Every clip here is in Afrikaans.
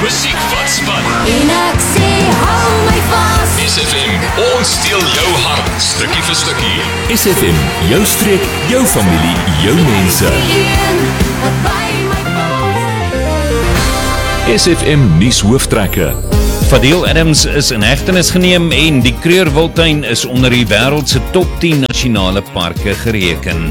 Musiek wat span. En ek sê, hou my vas. SFM, ons steel jou hart, stukkie vir stukkie. SFM, jou streek, jou familie, jou mense. Een wat by my pas. SFM nuus hooftrekke. Fadil Adams is in hegtenis geneem en die Kreurwiltuin is onder die wêreld se top 10 nasionale parke gereken.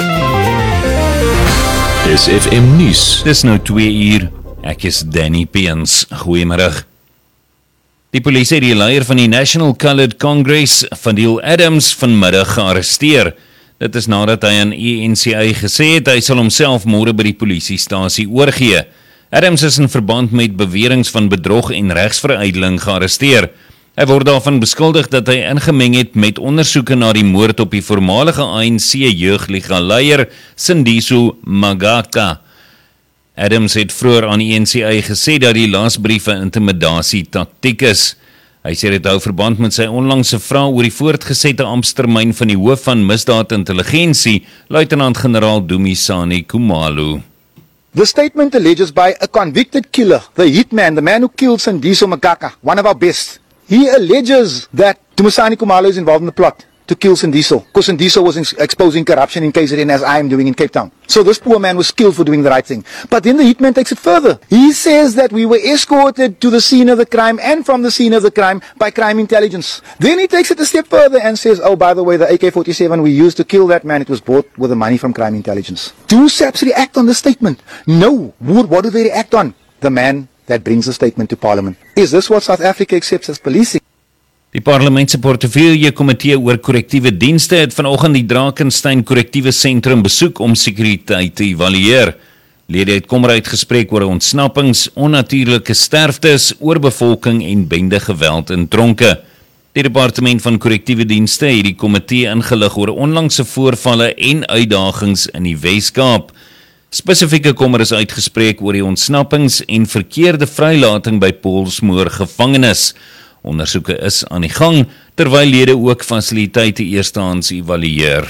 SFM nuus. Dis nou 2 uur. Ek is Danny Peens. Goeiemiddag. Die polisie het die leier van die National Coloured Congress, Fadil Adams, vanmiddag gearresteer. Dit is nadat hy aan ENCA gesê het hy sal homself môre by die polisiestasie oorgee. Adams is in verband met beweringe van bedrog en regsveruideling gearresteer. Hy word daarvan beskuldig dat hy ingemeng het met ondersoeke na die moord op die voormalige ANC jeugliga-leier Sindiso Magaka. Adams het vroeër aan die ENCA gesê dat die laasbriewe intimidasie taktiek is. Hy sê dit hou verband met sy onlangse vraag oor die voortgesette amptstermyn van die hoof van misdaadintelligensie, luitenant-generaal Dumisani Khumalo. The statement alleges by a convicted killer, the hitman, the man who killed Sindiso Magaka, one of our best. He alleges that Dumisani Khumalo is involved in the plot to kill Sindiso, because Sindiso was exposing corruption in KZN as I am doing in Cape Town. So this poor man was skilled for doing the right thing. But then the hitman takes it further. He says that we were escorted to the scene of the crime and from the scene of the crime by crime intelligence. Then he takes it a step further and says, oh, by the way, the AK-47 we used to kill that man, it was bought with the money from crime intelligence. Do SAPS react on this statement? No. What do they react on? The man that brings the statement to Parliament. Is this what South Africa accepts as policing? Die parlementse portefeulje komitee oor korrektiewe dienste het vanoggend die Drakensberg korrektiewe sentrum besoek om sekuriteit te evalueer. Lede het kommer uitgespreek oor ontsnappings, onnatuurlike sterftes, oorbevolking en bendegeweld in tronke. Die departement van korrektiewe dienste het die komitee ingelig oor onlangse voorvalle en uitdagings in die Wes-Kaap. Spesifieke kommer is uitgespreek oor die ontsnappings en verkeerde vrylating by Pollsmoor gevangenis. Ondersoeke is aan die gang, terwyl lede ook fasiliteite eerstehands evalueer.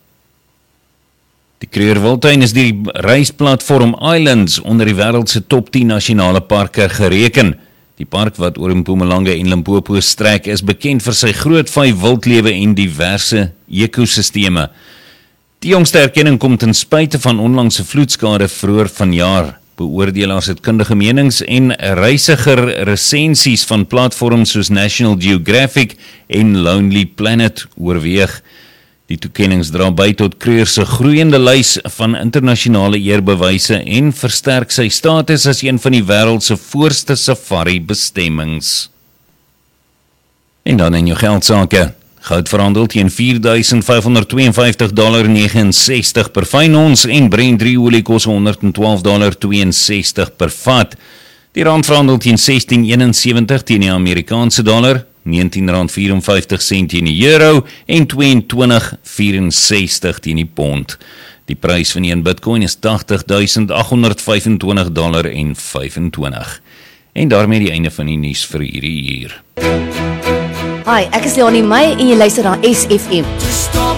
Die Kreurwiltuin is die reisplatform Islands onder die wêreld se top 10 nasionale parke gereken. Die park wat oor Mpumalanga en Limpopo strek is bekend vir sy groot vyf wildlewe en diverse ekosisteme. Die jongste erkenning kom ten spyte van onlangse vloedskade vroeër vanjaar. Beoordelaars het kundige menings en reisiger resensies van platforms soos National Geographic en Lonely Planet oorweeg. Die toekennings dra by tot Kreur se groeiende lys van internasionale eerbewyse en versterk sy status as een van die wêreld se voorste safari bestemmings. En dan in jou geldsake. Goud verhandel teen $4,552.69 per fyn ons en Brent olie kos $112.62 per vat. Die rand verhandel teen R16.71 teen die Amerikaanse dollar, R19.54 teen die euro en $22.64 teen die pond. Die prys van een Bitcoin is $80.825.25. En daarmee die einde van die nuus vir hierdie uur. Hi, ek is Leonie May en jy luister na SFM. Stop